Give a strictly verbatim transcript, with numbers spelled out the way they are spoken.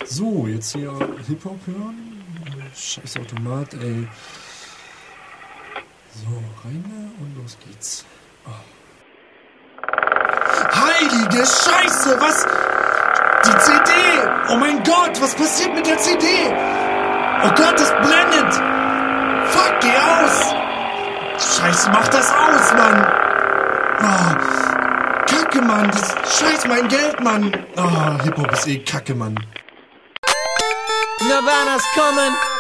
So, jetzt hier Hip-Hop hören. Scheiß Automat, ey. So, rein da und los geht's. Oh. Heilige Scheiße, was? Die C D! Oh mein Gott, was passiert mit der C D? Oh Gott, das blendet! Fuck, geh aus! Scheiße, mach das aus, Mann! Oh, Kacke, Mann! Das scheiß mein Geld, Mann! Oh, Hip-Hop ist eh Kacke, Mann! Nirvana's coming!